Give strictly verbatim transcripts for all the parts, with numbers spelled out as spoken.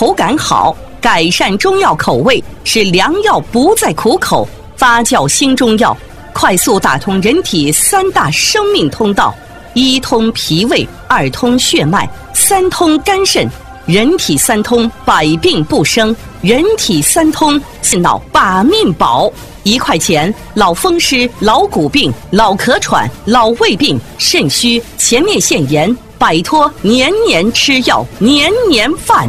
口感好，改善中药口味，使良药不再苦口，发酵新中药，快速打通人体三大生命通道：一通脾胃，二通血脉，三通肝肾。人体三通，百病不生；人体三通，心脑把命保。一块钱，老风湿、老骨病、老咳喘、老胃病、肾虚、前列腺炎，摆脱年年吃药、年年犯。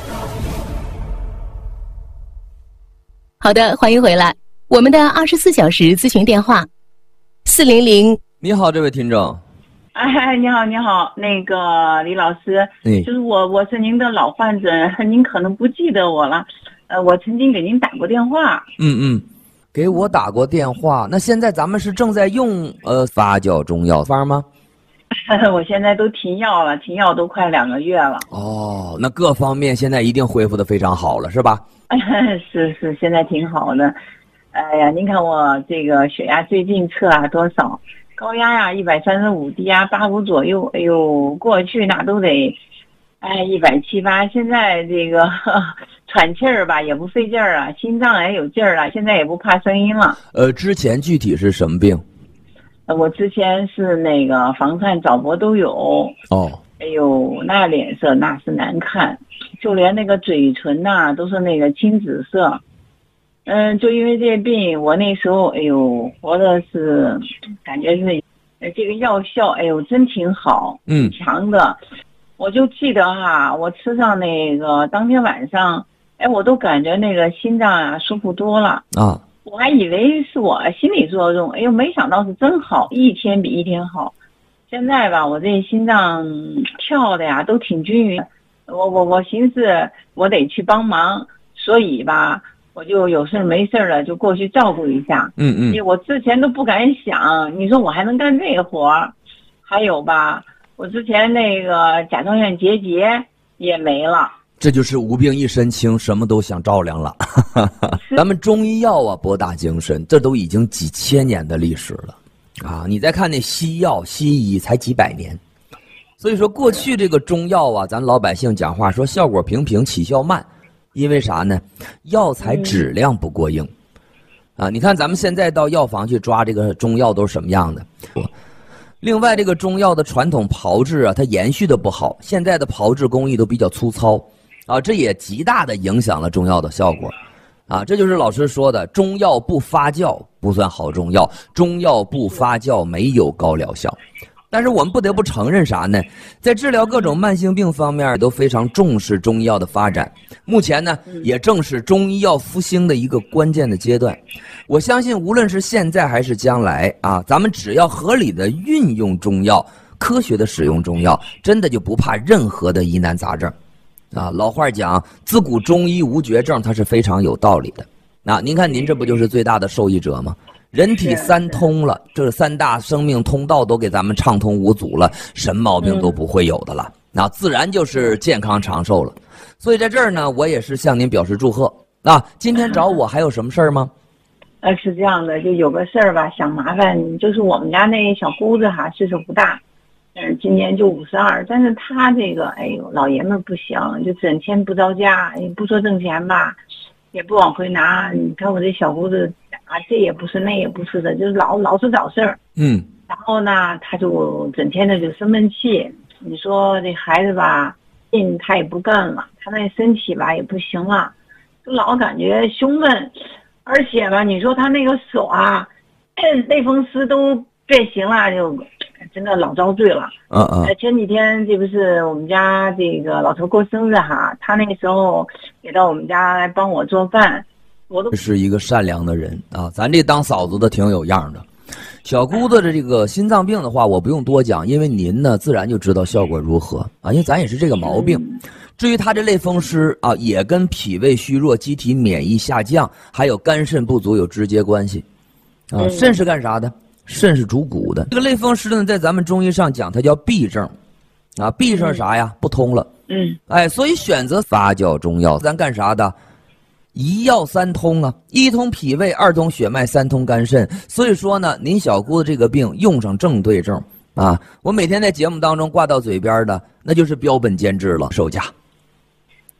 好的，欢迎回来。我们的二十四小时咨询电话：四零零。 你好，这位听众。 哎，你好，你好，那个李老师， 嗯、 就是我，我是您的老患者，您可能不记得我了，呃，我曾经给您打过电话。 嗯嗯，给我打过电话。那现在咱们是正在用呃发酵中药方吗？ 我现在都停药了，停药都快两个月了。 哦，那各方面现在一定恢复得非常好了，是吧？ 是是，现在挺好的。哎呀，您看我这个血压最近测啊多少？高压呀一百三十五，低压八五左右。哎呦，过去那都得，哎一百七八。现在这个呵喘气儿吧也不费劲儿啊，心脏也有劲儿了，现在也不怕声音了。 呃，之前具体是什么病？ 呃，我之前是那个房颤、早搏都有。 哦。 哎呦，那脸色那是难看，就连那个嘴唇呐、啊、都是那个青紫色。嗯，就因为这病，我那时候哎呦，活的是感觉是，呃，这个药效哎呦真挺好， 嗯， 强的。我就记得哈，我吃上那个当天晚上，哎，我都感觉那个心脏啊舒服多了啊。 我还以为是我心理作用，哎呦，没想到是真好，一天比一天好。现在吧，我这心脏跳的呀都挺均匀，我我我寻思我得去帮忙，所以吧。我就有事没事了，就过去照顾一下。 嗯嗯。 我之前都不敢想，你说我还能干这个活儿？还有吧，我之前那个甲状腺结节也没了。 这就是无病一身轻，什么都想照亮了。咱们中医药啊，博大精深，这都已经几千年的历史了啊！你再看那西药、西医，才几百年。所以说，过去这个中药啊，咱老百姓讲话说效果平平，起效慢。因为啥呢？药材质量不过硬，啊！你看咱们现在到药房去抓这个中药都是什么样的？另外，这个中药的传统炮制啊，它延续的不好，现在的炮制工艺都比较粗糙，啊，这也极大的影响了中药的效果，啊，这就是老师说的，中药不发酵不算好中药，中药不发酵没有高疗效。但是我们不得不承认啥呢？在治疗各种慢性病方面都非常重视中医药的发展。目前呢，也正是中医药复兴的一个关键的阶段。我相信，无论是现在还是将来啊，咱们只要合理的运用中药，科学的使用中药，真的就不怕任何的疑难杂症。啊，老话讲，自古中医无绝症，它是非常有道理的。那您看，您这不就是最大的受益者吗？人体三通了，这三大生命通道都给咱们畅通无阻了，什么毛病都不会有的了，那自然就是健康长寿了。所以在这儿呢，我也是向您表示祝贺。啊，今天找我还有什么事儿吗？ 呃，是这样的，就有个事儿吧，想麻烦，就是我们家那小姑子哈，岁数不大，嗯，今年就五十二，但是她这个，哎呦，老爷们不行，就整天不着家，也不说挣钱吧，也不往回拿。你看我这小姑子。啊，这也不是，那也不是的，就是老老是找事儿。 嗯。 然后呢，他就整天的就生闷气。你说这孩子吧，病他也不干了，他那身体吧也不行了，就老感觉胸闷，而且吧，你说他那个手啊，类风湿都变形了，就真的老遭罪了。 嗯嗯。 前几天这不是我们家这个老头过生日哈，他那个时候也到我们家来帮我做饭。我都是一个善良的人啊，咱这当嫂子的挺有样的。小姑子的这个心脏病的话，我不用多讲，因为您呢自然就知道效果如何啊，因为咱也是这个毛病。至于他这类风湿啊，也跟脾胃虚弱、机体免疫下降，还有肝肾不足有直接关系啊。肾是干啥的？肾是主骨的。这个类风湿呢，在咱们中医上讲，它叫痹症啊。痹症啥呀？不通了。 嗯。 哎，所以选择发酵中药，咱干啥的？一药三通啊，一通脾胃，二通血脉，三通肝肾。所以说呢，您小姑子这个病用上正对症啊，我每天在节目当中挂到嘴边的，那就是标本兼治了，售价。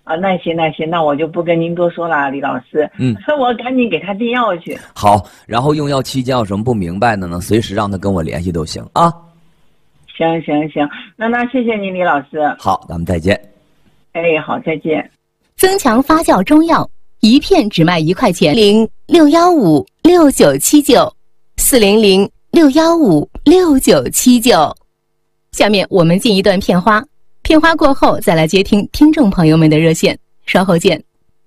啊，那行那行，那我就不跟您多说了，李老师。 嗯， 我赶紧给他订药去。 好，然后用药期间有什么不明白的呢？随时让他跟我联系都行啊。 行行行，那那谢谢您，李老师。 好，咱们再见。 哎，好，再见。 增强发酵中药，一片只卖一块钱，零六幺五六九七九，四零零六幺五六九七九。下面我们进一段片花，片花过后再来接听听众朋友们的热线，稍后见。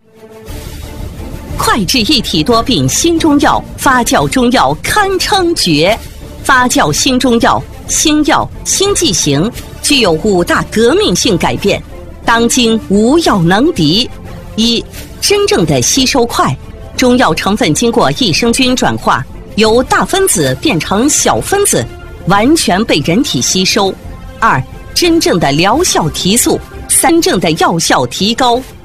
快治一体多病新中药，发酵中药堪称绝。发酵新中药，新药新剂型，具有五大革命性改变，当今无药能敌。一、真正的吸收快，中药成分经过益生菌转化，由大分子变成小分子，完全被人体吸收。二、真正的疗效提速，三正的药效提高。